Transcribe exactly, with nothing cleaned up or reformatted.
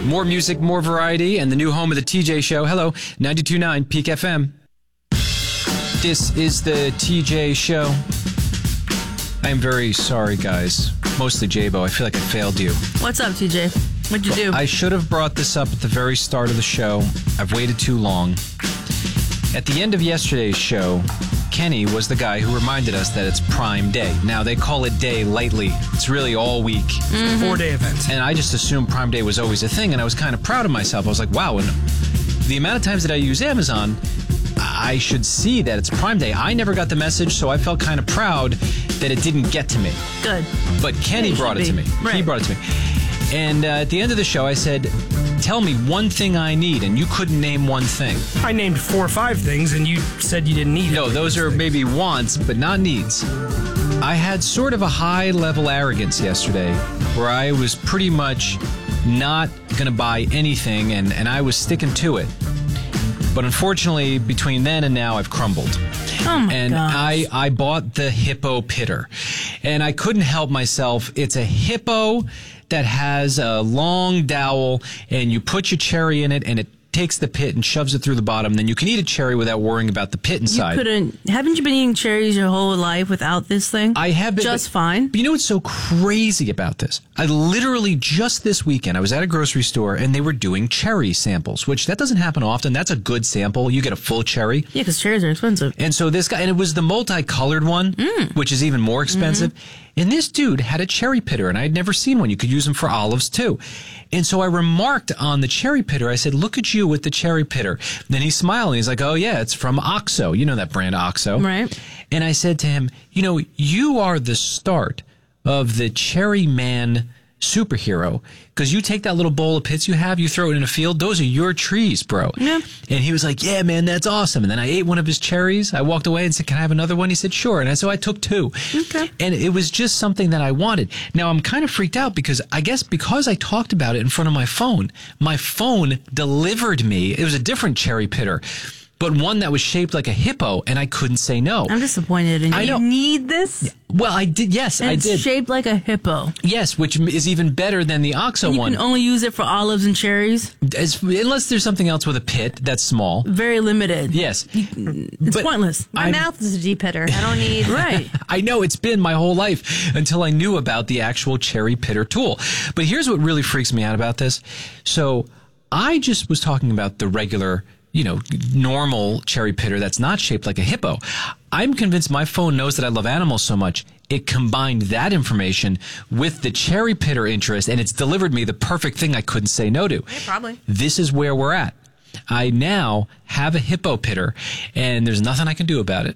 More music, more variety, and the new home of the T J Show. Hello, ninety-two point nine Peak F M. This is the T J Show. I am very sorry, guys. Mostly J-Bo. I feel like I failed you. What's up, T J? What'd you do? I should have brought this up at the very start of the show. I've waited too long. At the end of yesterday's show, Kenny was the guy who reminded us that it's Prime Day. Now, they call it day lightly. It's really all week. Mm-hmm. Four-day event. And I just assumed Prime Day was always a thing, and I was kind of proud of myself. I was like, wow, and the amount of times that I use Amazon, I should see that it's Prime Day. I never got the message, so I felt kind of proud that it didn't get to me. Good. But Kenny Yeah, brought it be. to me. Right. He brought it to me. And uh, at the end of the show, I said, tell me one thing I need, and you couldn't name one thing. I named four or five things, and you said you didn't need No, it. those are maybe wants, but not needs. I had sort of a high-level arrogance yesterday where I was pretty much not going to buy anything, and, and I was sticking to it. But unfortunately, between then and now, I've crumbled. Oh, my And gosh. I, I bought the Hippo Pitter. And I couldn't help myself. It's a hippo that has a long dowel, and you put your cherry in it, and it takes the pit and shoves it through the bottom. Then you can eat a cherry without worrying about the pit You inside. couldn't. Haven't you been eating cherries your whole life without this thing? I have been. Just but, fine. But you know what's so crazy about this? I literally just this weekend, I was at a grocery store and they were doing cherry samples, which that doesn't happen often. That's a good sample. You get a full cherry. Yeah, because cherries are expensive. And so this guy, and it was the multicolored one, Mm. which is even more expensive. Mm-hmm. And this dude had a cherry pitter, and I had never seen one. You could use them for olives too. And so I remarked on the cherry pitter. I said, look at you with the cherry pitter. Then he smiled and he's like, oh yeah, it's from OXO. You know that brand OXO. Right. And I said to him, you know, you are the start of the Cherry Man superhero, because you take that little bowl of pits you have, you throw it in a field, those are your trees, bro. Yeah. And he was like, yeah, man, that's awesome. And then I ate one of his cherries. I walked away and said, can I have another one? He said, sure. And so I took two. Okay. And it was just something that I wanted. Now, I'm kind of freaked out because I guess because I talked about it in front of my phone, my phone delivered me, it was a different cherry pitter, but one that was shaped like a hippo, and I couldn't say no. I'm disappointed in you. I know. You need this? Well, I did. Yes, And I it's did. shaped like a hippo. Yes, which is even better than the OXO And you one. can only use it for olives and cherries. As, unless there's something else with a pit that's small. Very limited. Yes. It's But pointless. My I'm- mouth is a deep hitter. I don't need... Right. I know it's been my whole life until I knew about the actual cherry pitter tool. But here's what really freaks me out about this. So I just was talking about the regular, you know, normal cherry pitter that's not shaped like a hippo. I'm convinced my phone knows that I love animals so much, it combined that information with the cherry pitter interest, and it's delivered me the perfect thing I couldn't say no to. Yeah, probably. This is where we're at. I now have a hippo pitter, and there's nothing I can do about it.